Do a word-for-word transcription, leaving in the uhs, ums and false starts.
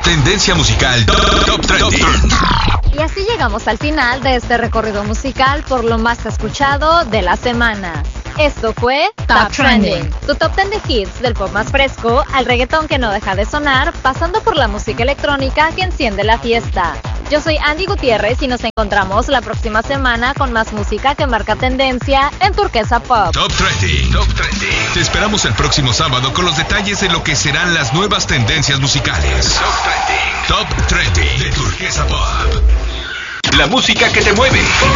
Tendencia musical Top, top Trending. Y así llegamos al final de este recorrido musical por lo más escuchado de la semana. Esto fue Top, top Trending, Trending, tu top diez de hits del pop más fresco al reggaetón que no deja de sonar, pasando por la música electrónica que enciende la fiesta. Yo soy Andy Gutiérrez y nos encontramos la próxima semana con más música que marca tendencia en Turquesa Pop. Top Trending, Top Trending. Te esperamos el próximo sábado con los detalles de lo que serán las nuevas tendencias musicales. Top Trending, Top Trending de Turquesa Pop. La música que te mueve.